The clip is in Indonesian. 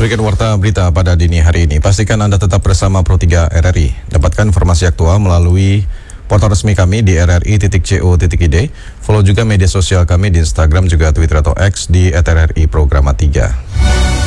Demikian warta berita pada dini hari ini. Pastikan Anda tetap bersama Pro3 RRI. Dapatkan informasi aktual melalui portal resmi kami di rri.co.id. Follow juga media sosial kami di Instagram juga Twitter atau X di @RRI Programa 3.